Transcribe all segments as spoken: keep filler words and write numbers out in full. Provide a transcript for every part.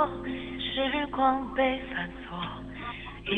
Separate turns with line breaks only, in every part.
时光被反锁。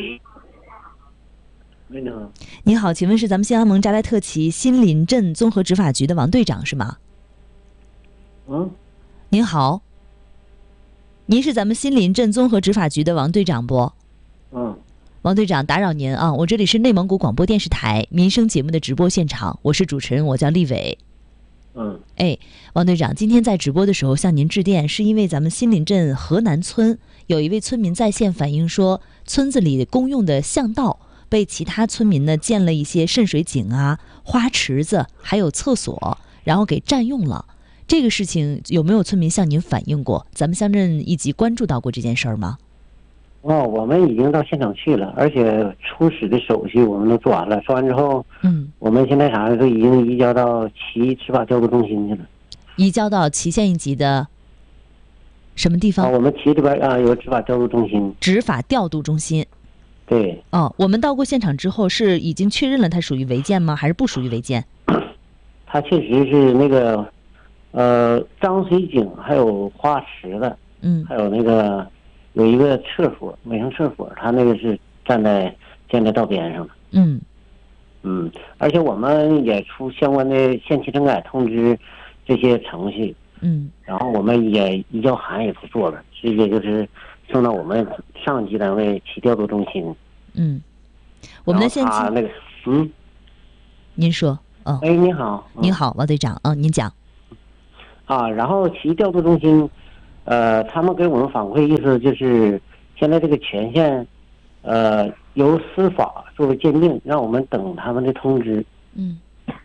你好，
你好，请问是咱们新安盟扎莱特旗新林镇综合执法局的王队长是吗？
嗯，
您好，您是咱们新林镇综合执法局的王队长不？
嗯，
王队长，打扰您啊，我这里是内蒙古广播电视台民生节目的直播现场，我是主持人，我叫丽伟。
嗯，
哎，王队长，今天在直播的时候向您致电，是因为咱们新林镇河南村有一位村民在线反映说，村子里公用的巷道被其他村民呢建了一些渗水井啊、花池子，还有厕所，然后给占用了。这个事情有没有村民向您反映过？咱们乡镇一级关注到过这件事儿吗？
哦，我们已经到现场去了，而且初始的手续我们都做完了。做完之后，
嗯，
我们现在啥都已经移交到旗执法调度中心去了。
移交到旗县一级的什么地方？
啊，我们旗这边啊有执法调度中心。
执法调度中心。
对。
哦，我们到过现场之后，是已经确认了它属于违建吗？还是不属于违建？
它确实是那个，呃，脏水井，还有花池子，
嗯，
还有那个有一个厕所，卫生厕所，它那个是站在建在道边上的。
嗯
嗯，而且我们也出相关的限期整改通知这些程序。
嗯，
然后我们也移交函也都做了，直接就是送到我们上级单位旗调度中心。
嗯，我们的限期
那个，嗯，
您说，哦，
哎，你好，
您好，王队长，嗯，您讲。
啊，然后旗调度中心，呃，他们给我们反馈意思就是，现在这个权限，呃，由司法作为鉴定，让我们等他们的通知。
嗯，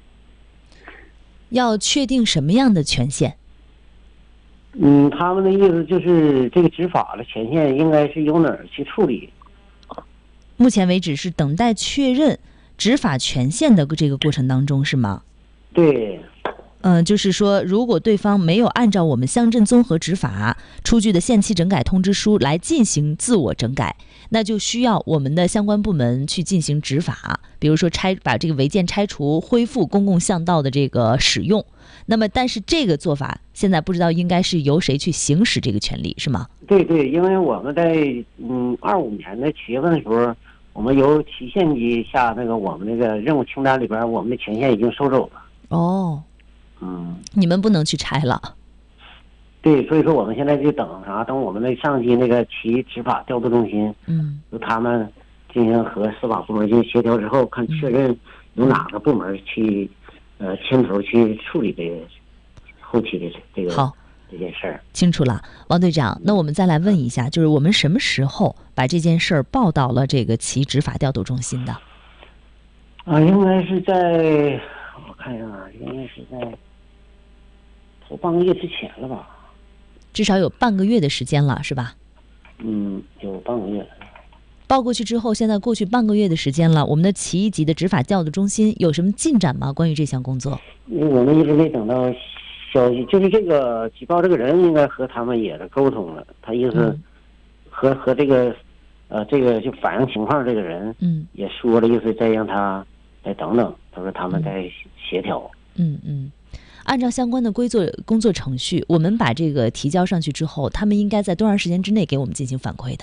要确定什么样的权限？
嗯，他们的意思就是这个执法的权限应该是由哪儿去处理。
目前为止是等待确认执法权限的这个过程当中，是吗？
对。
嗯、呃，就是说，如果对方没有按照我们乡镇综合执法出具的限期整改通知书来进行自我整改，那就需要我们的相关部门去进行执法，比如说拆把这个违建拆除，恢复公共巷道的这个使用。那么，但是这个做法现在不知道应该是由谁去行使这个权利，是吗？
对对，因为我们在嗯二五年的七月份的时候，我们由旗县级下那个我们那个任务清单里边，我们的权限已经收走了。
哦。
嗯，
你们不能去拆了。
对，所以说我们现在就等啥？等我们的上级那个旗执法调度中心，
嗯，
由他们进行和司法部门进行协调之后，看确认由哪个部门去，呃，牵头去处理这个后期的这个
好
这件事儿。
清楚了，王队长。那我们再来问一下，就是我们什么时候把这件事儿报到了这个旗执法调度中心的？
啊，应该是在我看一下啊，应该是在。头半个月之前了吧，
至少有半个月的时间了，是吧？
嗯，有半个月了。
报过去之后，现在过去半个月的时间了，我们的旗一级的执法调度中心有什么进展吗？关于这项工作？
我们一直没等到消息，就是这个举报这个人应该和他们也是沟通了，他意思和、嗯、和这个呃这个就反映情况这个人，
嗯，
也说了意思再让他再等等，他说他们在协调。
嗯嗯。按照相关的规作工作程序，我们把这个提交上去之后，他们应该在多长时间之内给我们进行反馈的？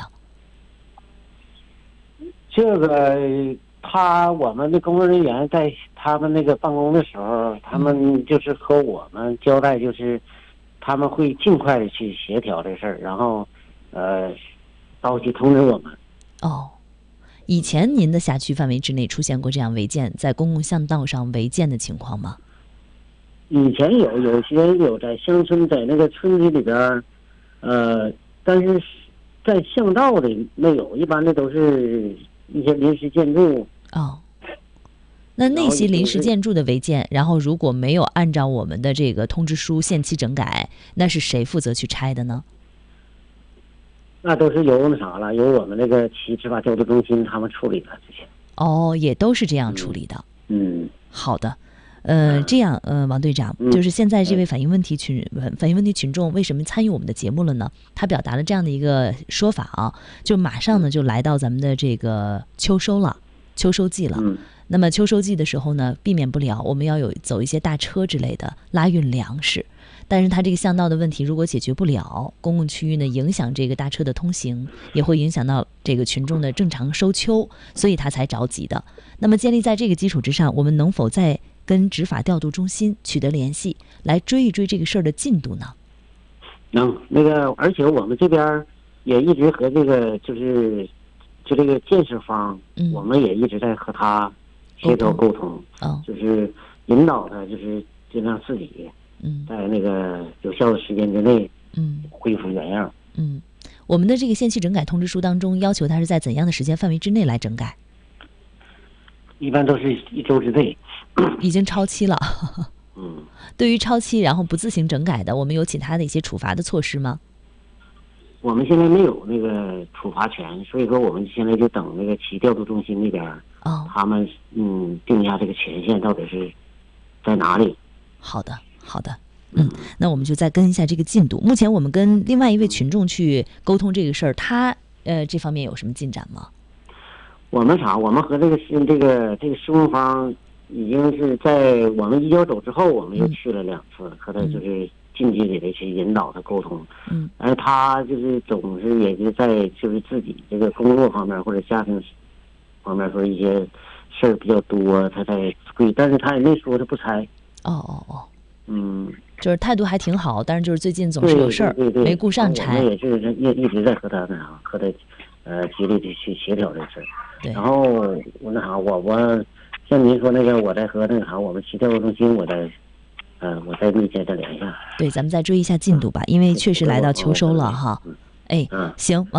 这个他我们的工作人员在他们那个办公的时候，他们就是和我们交代，就是他们会尽快的去协调这事儿，然后呃到期通知我们。
哦，以前您的辖区范围之内出现过这样违建，在公共巷道上违建的情况吗？
以前有，有些有在乡村，在那个村子里边，呃，但是在巷道里没有，一般的都是一些临时建筑。
哦，那那些临时建筑的违建，然后如果没有按照我们的这个通知书限期整改，那是谁负责去拆的呢？
那都是由那啥了，由我们那个旗执法调度中心他们处理了这些。
哦，也都是这样处理的。
嗯，嗯
好的。呃，这样，呃，王队长，就是现在这位反映问题群、嗯、反映问题群众为什么参与我们的节目了呢？他表达了这样的一个说法啊，就马上呢就来到咱们的这个秋收了，秋收季了。
嗯，
那么秋收季的时候呢，避免不了我们要有走一些大车之类的拉运粮食。 但是它这个巷道的问题如果解决不了，公共区域呢影响这个大车的通行，也会影响到这个群众的正常收秋，所以他才着急的。那么建立在这个基础之上，我们能否再跟执法调度中心取得联系，来追一追这个事儿的进度呢？
能，那个，而且我们这边也一直和这个就是就这个建设方，
嗯，
我们也一直在和他协调沟通，
哦，
就是引导他，就是尽量自己
嗯
在那个有效的时间之内，
嗯
恢复原样。
嗯，我们的这个限期整改通知书当中要求他是在怎样的时间范围之内来整改？
一般都是一周之内。
已经超期了。
嗯，
对于超期然后不自行整改的，我们有其他的一些处罚的措施吗？
我们现在没有那个处罚权，所以说我们现在就等那个企调度中心那边，
哦，
他们嗯定一下这个权限到底是在哪里。
好的，好的。嗯，那我们就再跟一下这个进度。目前我们跟另外一位群众去沟通这个事儿，他呃这方面有什么进展吗？
我们啥？我们和这个施这个这个施工方已经是在我们移交走之后，我们又去了两次，和他就是近距离的去引导他沟通。
嗯，
而他就是总是也是在就是自己这个工作方面或者家庭方面说一些事儿比较多，他在催，但是他也没说他不拆。
哦哦哦，
嗯，
就是态度还挺好，但是就是最近总是有事儿，
对对对，
没顾上拆。
我们也是一一直在和他那啥，和他呃极力的去协调这事儿。
对，
然后我那啥，我我像您说那个，我在和那个啥，我们企调度中心，我在呃我在密切的联系。
对，咱们再追一下进度吧，因为确实来到秋收了哈。哎，行。